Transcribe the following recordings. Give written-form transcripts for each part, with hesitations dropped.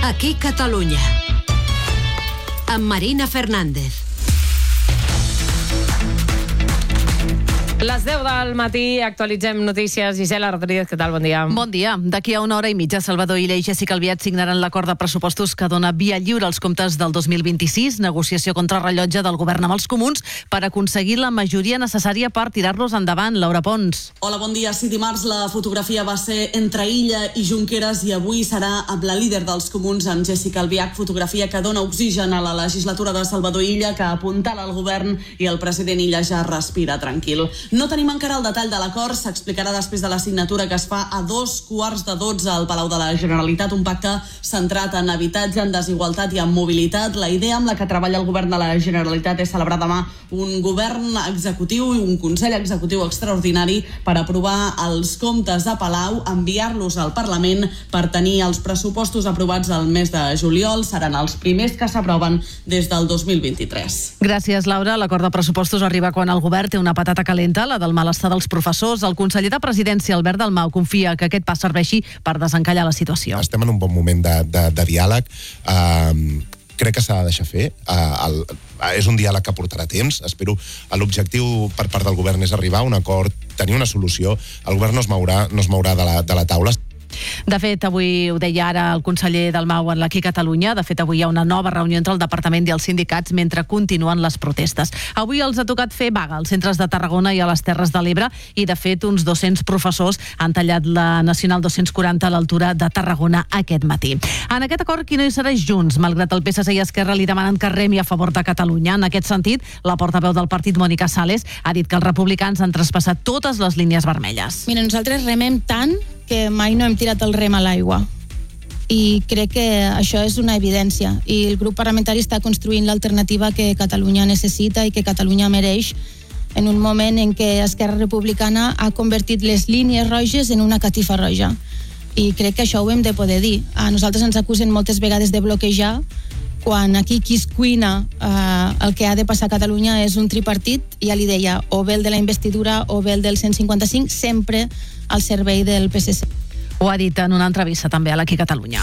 Aquí Catalunya, amb Marina Fernández. Les 10 del matí actualitzem notícies. Gisela Rodríguez, què tal? Bon dia. Bon dia. D'aquí a una hora i mitja, Salvador Illa i Jéssica Albiach signaran l'acord de pressupostos que dona via lliure als comptes del 2026, negociació contra rellotge del govern amb els comuns per aconseguir la majoria necessària per tirar-los endavant. Laura Pons. Hola, bon dia. Si dimarts la fotografia va ser entre Illa i Junqueras i avui serà amb la líder dels comuns, amb Jéssica Albiach, fotografia que dona oxigen a la legislatura de Salvador Illa, que apuntala al govern i el president Illa ja respira tranquil. No tenim encara el detall de l'acord, s'explicarà després de la signatura que es fa a 11:45 al Palau de la Generalitat, un pacte centrat en habitatge, en desigualtat i en mobilitat. La idea amb la que treballa el govern de la Generalitat és celebrar demà un govern executiu i un Consell Executiu extraordinari per aprovar els comptes de Palau, enviar-los al Parlament per tenir els pressupostos aprovats el mes de juliol. Seran els primers que s'aproven des del 2023. Gràcies, Laura. L'acord de pressupostos arriba quan el govern té una patata calenta, la del malestar dels professors. El conseller de Presidència, Albert Dalmau, confia que aquest pas serveixi per desencallar la situació. Estem en un bon moment de diàleg. Crec que s'ha de deixar fer. És un diàleg que portarà temps. Espero l'objectiu per part del govern és arribar a un acord, tenir una solució. El govern no es mourà de la taula. De fet, avui ho deia ara el conseller Dalmau en l'Aquí Catalunya. De fet, avui hi ha una nova reunió entre el departament i els sindicats mentre continuen les protestes. Avui els ha tocat fer vaga als centres de Tarragona i a les Terres de l'Ebre i, de fet, uns 200 professors han tallat la Nacional 240 a l'altura de Tarragona aquest matí. En aquest acord, qui no hi serà Junts, malgrat el PSC i Esquerra li demanen que remi a favor de Catalunya. En aquest sentit, la portaveu del partit, Mònica Sales, ha dit que els republicans han traspassat totes les línies vermelles. Mira, nosaltres remem tant que mai no hem tirat el rem a l'aigua. I crec que això és una evidència. I el grup parlamentari està construint l'alternativa que Catalunya necessita i que Catalunya mereix en un moment en què Esquerra Republicana ha convertit les línies roges en una catifa roja. I crec que això ho hem de poder dir. A nosaltres ens acusen moltes vegades de bloquejar, quan aquí qui es cuina el que ha de passar a Catalunya és un tripartit, ja li deia, o bé el de la investidura o bé el del 155, sempre al servei del PSC. Ho ha dit en una entrevista també a l'Aquí Catalunya.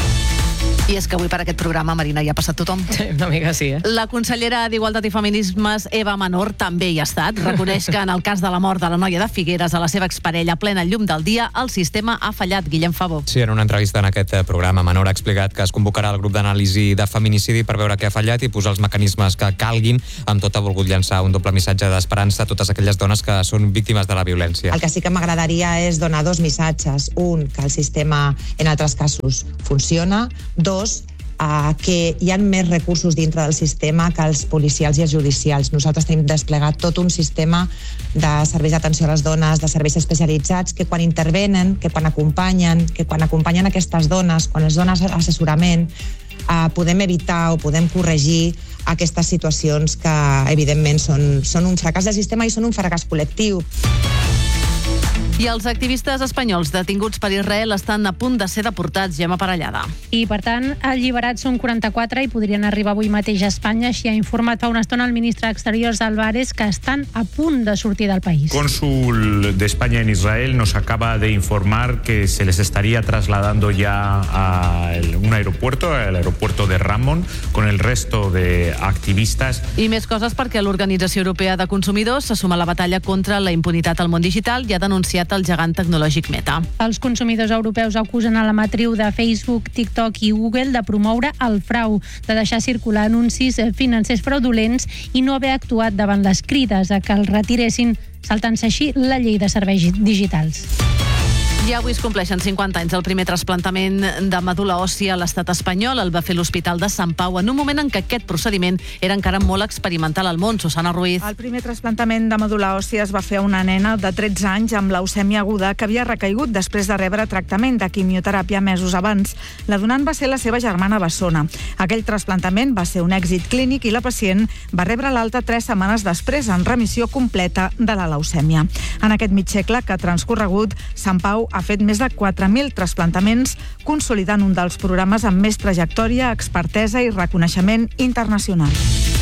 I és que avui per aquest programa, Marina, hi ha passat tothom. Sí, una mica sí, La consellera d'Igualtat i Feminismes, Eva Menor, també hi ha estat. Reconeix que en el cas de la mort de la noia de Figueres a la seva exparella a plena llum del dia, el sistema ha fallat. Guillem Favó. Sí, en una entrevista en aquest programa, Menor ha explicat que es convocarà el grup d'anàlisi de feminicidi per veure què ha fallat i posar els mecanismes que calguin. Amb tot ha volgut llançar un doble missatge d'esperança a totes aquelles dones que són víctimes de la violència. El que sí que m'agradaria és donar dos missatges. Un, que el sistema en altres casos funciona. Dos, que hi ha més recursos dintre del sistema que els policials i els judicials. Nosaltres tenim desplegat tot un sistema de serveis d'atenció a les dones, de serveis especialitzats, que quan intervenen, que quan acompanyen aquestes dones, quan els donen assessorament, podem evitar o podem corregir aquestes situacions que, evidentment, són un fracàs del sistema i són un fracàs col·lectiu. I els activistes espanyols detinguts per Israel estan a punt de ser deportats. Gemma Parellada. I, per tant, alliberats són 44 i podrien arribar avui mateix a Espanya. Així ha informat fa una estona el ministre d'Exteriors, Álvarez, que estan a punt de sortir del país. Cónsul de España en Israel nos acaba de informar que se les estaría trasladando ya a un aeropuerto, el aeropuerto de Ramon, con el resto de activistas. I més coses perquè l'Organització Europea de Consumidors se suma a la batalla contra la impunitat al món digital i ha denunciat el gegant tecnològic Meta. Els consumidors europeus acusen a la matriu de Facebook, TikTok i Google de promoure el frau, de deixar circular anuncis financers fraudulents i no haver actuat davant les crides a que els retiressin, saltant-se així la llei de serveis digitals. I avui es compleixen 50 anys del primer trasplantament de medul·la òssia a l'estat espanyol. El va fer l'Hospital de Sant Pau en un moment en què aquest procediment era encara molt experimental al món. Susana Ruiz. El primer trasplantament de medul·la òssia es va fer a una nena de 13 anys amb leucèmia aguda que havia recaigut després de rebre tractament de quimioteràpia mesos abans. La donant va ser la seva germana bessona. Aquell trasplantament va ser un èxit clínic i la pacient va rebre l'alta 3 setmanes després en remissió completa de la leucèmia. En aquest mig segle que ha transcorregut, Sant Pau ha fet més de 4.000 trasplantaments, consolidant un dels programes amb més trajectòria, expertesa i reconeixement internacional.